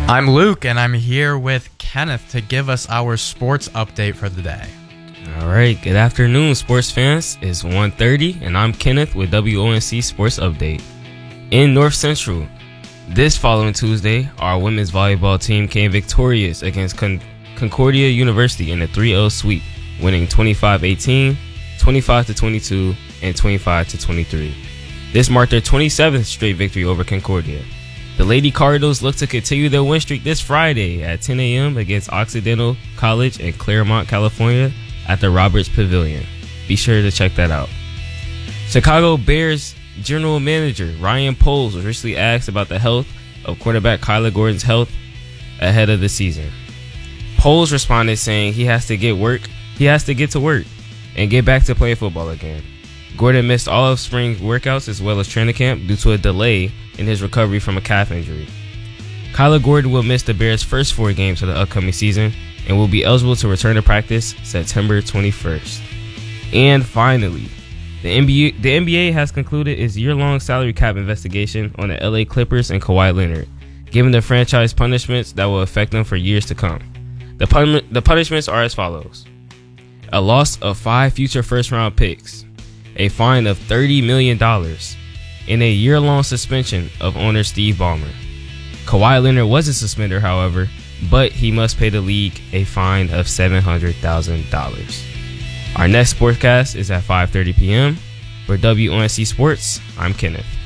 I'm Luke, and I'm here with Kenneth to give us our sports update for the day. All right, good afternoon, sports fans. It's 1:30, and I'm Kenneth with WONC Sports Update. In North Central, this following Tuesday, our women's volleyball team came victorious against Concordia University in a 3-0 sweep, winning 25-18, 25-22, and 25-23. This marked their 27th straight victory over Concordia. The Lady Cardinals look to continue their win streak this Friday at 10 a.m. against Occidental College in Claremont, California at the Roberts Pavilion. Be sure to check that out. Chicago Bears General Manager Ryan Poles was recently asked about the health of quarterback Kyler Gordon's health ahead of the season. Poles responded saying he has to get to work and get back to playing football again. Gordon missed all of spring workouts as well as training camp due to a delay in his recovery from a calf injury. Kyler Gordon will miss the Bears' first 4 games of the upcoming season and will be eligible to return to practice September 21st. And finally, the NBA has concluded its year-long salary cap investigation on the LA Clippers and Kawhi Leonard, giving the franchise punishments that will affect them for years to come. The punishments are as follows: a loss of 5 future first-round picks, a fine of $30 million, and a year-long suspension of owner Steve Ballmer. Kawhi Leonard wasn't suspended, however, but he must pay the league a fine of $700,000. Our next sportscast is at 5:30 p.m. For WONC Sports, I'm Kenneth.